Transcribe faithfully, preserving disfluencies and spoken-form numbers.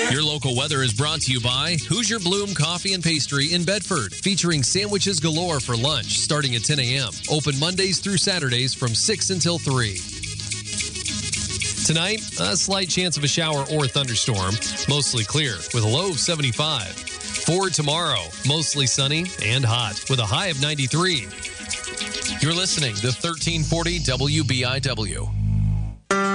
Your local weather is brought to you by Hoosier Bloom Coffee and Pastry in Bedford, featuring sandwiches galore for lunch starting at ten a.m. Open Mondays through Saturdays from six until three. Tonight, a slight chance of a shower or thunderstorm, mostly clear with a low of seventy-five. For tomorrow, mostly sunny and hot with a high of ninety-three. You're listening to thirteen forty W B I W.